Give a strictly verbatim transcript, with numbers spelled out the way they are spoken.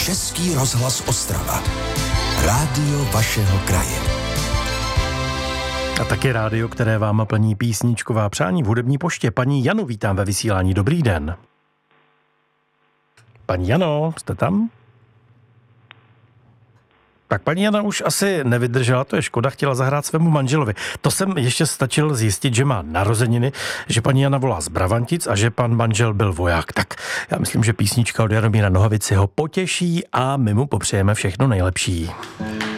Český rozhlas Ostrava. Rádio vašeho kraje. A taky rádio, které vám plní písničková přání v hudební poště. Paní Janu vítám ve vysílání. Dobrý den. Paní Jano, jste tam? Tak paní Jana už asi nevydržela, to je škoda, chtěla zahrát svému manželovi. To jsem ještě stačil zjistit, že má narozeniny, že paní Jana volá z Bravantic a že pan manžel byl voják. Tak já myslím, že písnička od Jaromíra Nohavici ho potěší a my mu popřejeme všechno nejlepší.